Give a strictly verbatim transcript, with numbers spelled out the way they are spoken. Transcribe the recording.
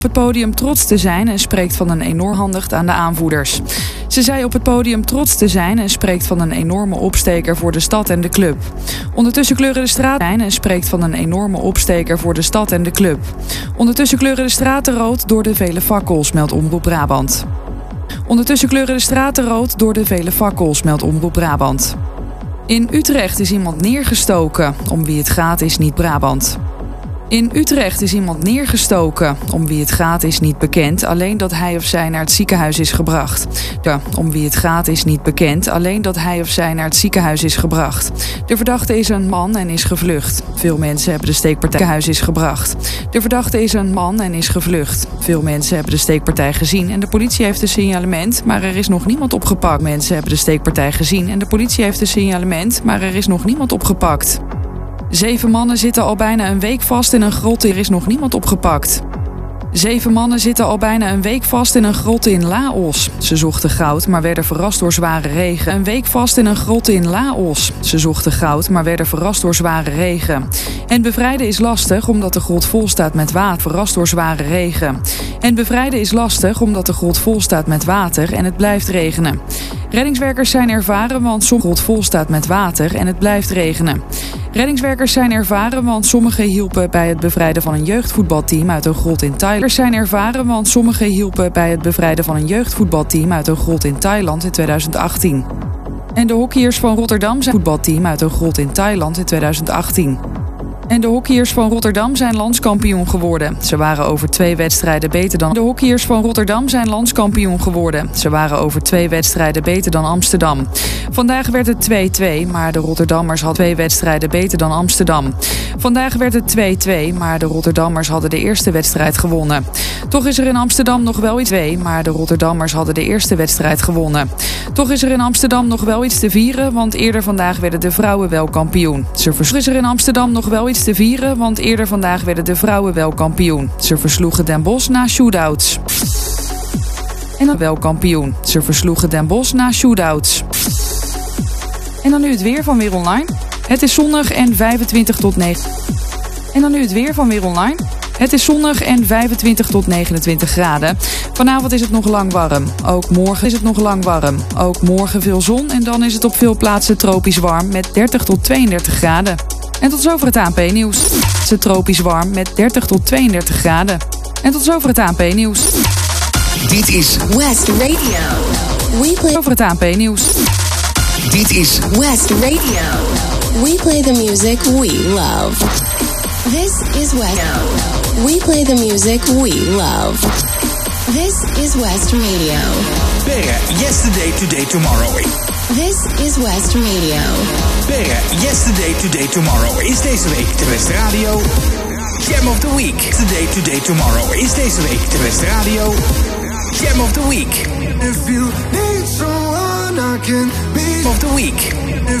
Op het podium trots te zijn en spreekt van een enorm handigt aan de aanvoerders. Ze zei op het podium trots te zijn en spreekt van een enorme opsteker voor de stad en de club. Ondertussen kleuren de straten en spreekt van een enorme opsteker voor de stad en de club. Ondertussen kleuren de straten rood door de vele fakkels, meldt Omroep Brabant. Ondertussen kleuren de straten rood door de vele fakkels, meldt Omroep Brabant. In Utrecht is iemand neergestoken. Om wie het gaat is niet Brabant. In Utrecht is iemand neergestoken. Om wie het gaat is niet bekend, alleen dat hij of zij naar het ziekenhuis is gebracht. De, om wie het gaat is niet bekend, alleen dat hij of zij naar het ziekenhuis is gebracht. De verdachte is een man en is gevlucht. Veel mensen hebben de steekpartij huis is gebracht. De verdachte is een man en is gevlucht. Veel mensen hebben de steekpartij gezien en de politie heeft een signalement, maar er is nog niemand opgepakt. Mensen hebben de steekpartij gezien en de politie heeft een signalement, maar er is nog niemand opgepakt. Zeven mannen zitten al bijna een week vast in een grot. Er is nog niemand opgepakt. Zeven mannen zitten al bijna een week vast in een grot in Laos. Ze zochten goud, maar werden verrast door zware regen. Een week vast in een grot in Laos. Ze zochten goud, maar werden verrast door zware regen. En bevrijden is lastig, omdat de grot vol staat met water. Verrast door zware regen. En bevrijden is lastig, omdat de grot vol staat met water en het blijft regenen. Reddingswerkers zijn ervaren, want sommige grot vol staat met water en het blijft regenen. Reddingswerkers zijn ervaren, want sommigen hielpen bij het bevrijden van een jeugdvoetbalteam uit een grot in Thailand. zijn ervaren, want sommigen hielpen bij het bevrijden van een jeugdvoetbalteam uit een grot in Thailand in tweeduizend achttien. En de hockeyers van Rotterdam zijn voetbalteam uit een grot in Thailand in tweeduizend achttien. En de hockeyers van Rotterdam zijn landskampioen geworden. Ze waren over twee wedstrijden beter dan... De hockeyers van Rotterdam zijn landskampioen geworden. Ze waren over twee wedstrijden beter dan Amsterdam. Vandaag werd het twee-twee, maar de Rotterdammers hadden twee wedstrijden beter dan Amsterdam. Vandaag werd het twee-twee, maar de Rotterdammers hadden de eerste wedstrijd gewonnen. Toch is er in Amsterdam nog wel iets twee, maar de Rotterdammers hadden de eerste wedstrijd gewonnen. Toch is er in Amsterdam nog wel iets te vieren, want eerder vandaag werden de vrouwen wel kampioen. Ze vers- is er in Amsterdam nog wel iets te vieren, want eerder vandaag werden de vrouwen wel kampioen. Ze versloegen Den Bosch na shootouts. En dan wel kampioen. Ze versloegen Den Bosch na shootouts. En dan nu het weer van Weer Online. Het is zonnig en vijfentwintig tot negen. En dan nu het weer van Weer Online. Het is zonnig en vijfentwintig tot negenentwintig graden. Vanavond is het nog lang warm. Ook morgen is het nog lang warm. Ook morgen veel zon en dan is het op veel plaatsen tropisch warm met dertig tot tweeëndertig graden. En tot zover het A N P-nieuws. Het is tropisch warm met dertig tot tweeëndertig graden. En tot zover het A N P-nieuws. Dit is West Radio. We play Over het A N P-nieuws. Dit is West Radio. We play the music we love. This is West. We play the music we love. This is West Radio. Bigger yesterday, today, tomorrow. This is West Radio. Bigger yesterday, today, tomorrow is deze week de West Radio Jam of the Week. Yesterday, today, tomorrow is deze week de West Radio Jam of the Week. If you need someone I can be of the Week.